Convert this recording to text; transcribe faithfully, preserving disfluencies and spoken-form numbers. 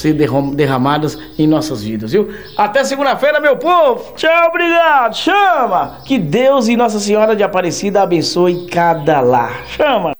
ser derram- derramadas em nossas vidas, viu? Até segunda-feira, meu povo. Tchau, obrigado. Chama. Que Deus e Nossa Senhora de Aparecida abençoe cada lar. Chama.